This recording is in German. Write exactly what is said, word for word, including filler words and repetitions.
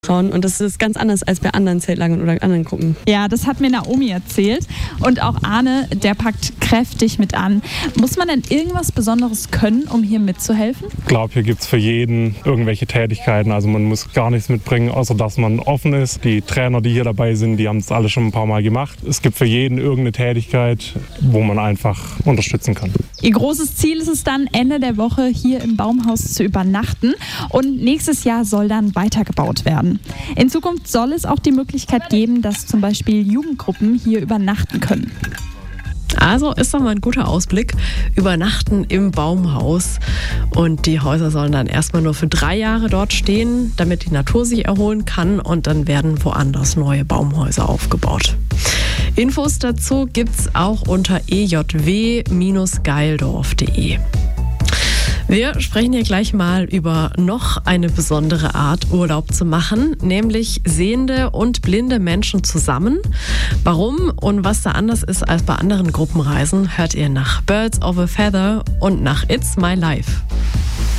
Und das ist ganz anders als bei anderen Zeltlagern oder anderen Gruppen. Ja, das hat mir Naomi erzählt. Und auch Arne, der packt kräftig mit an. Muss man denn irgendwas Besonderes können, um hier mitzuhelfen? Ich glaube, hier gibt es für jeden irgendwelche Tätigkeiten. Also man muss gar nichts mitbringen, außer dass man offen ist. Die Trainer, die hier dabei sind, die haben es alle schon ein paar Mal gemacht. Es gibt für jeden irgendeine Tätigkeit, wo man einfach unterstützen kann. Ihr großes Ziel ist es dann, Ende der Woche hier im Baumhaus zu übernachten. Und nächstes Jahr soll dann weitergebaut werden. In Zukunft soll es auch die Möglichkeit geben, dass zum Beispiel Jugendgruppen hier übernachten können. Also ist doch mal ein guter Ausblick. Übernachten im Baumhaus. Und die Häuser sollen dann erstmal nur für drei Jahre dort stehen, damit die Natur sich erholen kann. Und dann werden woanders neue Baumhäuser aufgebaut. Infos dazu gibt's auch unter e j w Bindestrich geildorf Punkt de. Wir sprechen hier gleich mal über noch eine besondere Art, Urlaub zu machen, nämlich sehende und blinde Menschen zusammen. Warum und was da anders ist als bei anderen Gruppenreisen, hört ihr nach Birds of a Feather und nach It's My Life.